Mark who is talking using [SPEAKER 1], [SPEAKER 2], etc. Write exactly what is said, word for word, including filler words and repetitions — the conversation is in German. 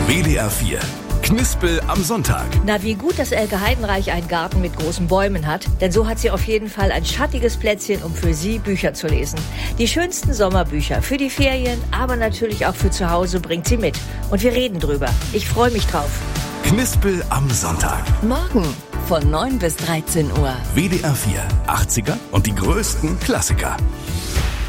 [SPEAKER 1] W D R vier. Knispel am Sonntag.
[SPEAKER 2] Na, wie gut, dass Elke Heidenreich einen Garten mit großen Bäumen hat. Denn so hat sie auf jeden Fall ein schattiges Plätzchen, um für Sie Bücher zu lesen. Die schönsten Sommerbücher für die Ferien, aber natürlich auch für zu Hause bringt sie mit. Und wir reden drüber. Ich freue mich drauf.
[SPEAKER 1] Knispel am Sonntag.
[SPEAKER 3] Morgen von neun bis dreizehn Uhr.
[SPEAKER 1] W D R vier. achtziger und die größten Klassiker.